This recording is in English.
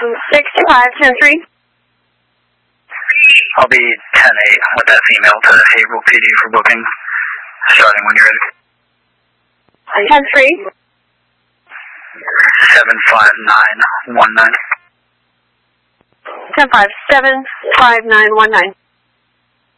6510-3. I'll be 10-8 with that female to Haverhill PD for booking, starting when you're ready. 10-3. 75919. 10-5, 75919.